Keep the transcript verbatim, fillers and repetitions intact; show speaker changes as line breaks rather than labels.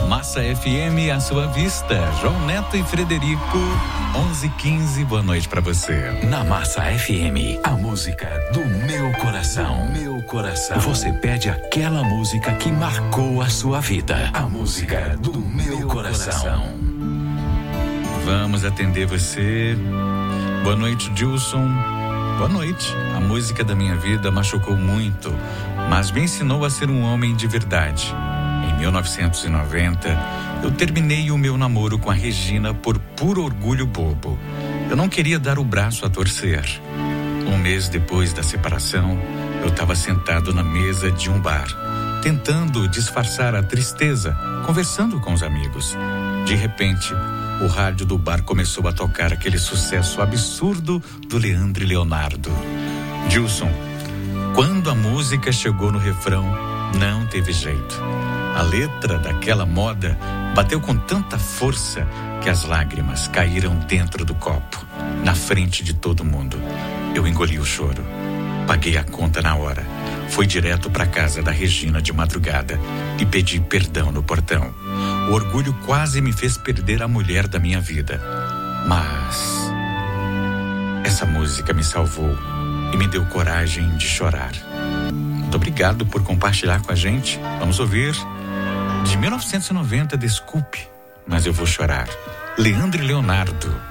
Massa F M, à sua vista. João Neto e Frederico, onze e quinze, boa noite pra você.
Na Massa F M, a música do meu coração. Meu coração. Você pede aquela música que marcou a sua vida. A música do meu coração.
Vamos atender você. Boa noite, Gilson. Boa noite. A música da minha vida machucou muito, mas me ensinou a ser um homem de verdade. Em mil novecentos e noventa, eu terminei o meu namoro com a Regina por puro orgulho bobo. Eu não queria dar o braço a torcer. Um mês depois da separação, eu estava sentado na mesa de um bar, tentando disfarçar a tristeza, conversando com os amigos. De repente, o rádio do bar começou a tocar aquele sucesso absurdo do Leandro e Leonardo. Gilson, quando a música chegou no refrão, não teve jeito. A letra daquela moda bateu com tanta força que as lágrimas caíram dentro do copo, na frente de todo mundo. Eu engoli o choro. Paguei a conta na hora. Fui direto para casa da Regina de madrugada e pedi perdão no portão. O orgulho quase me fez perder a mulher da minha vida. Mas essa música me salvou e me deu coragem de chorar. Muito obrigado por compartilhar com a gente. Vamos ouvir de mil novecentos e noventa, Desculpe, mas eu vou chorar. Leandro e Leonardo.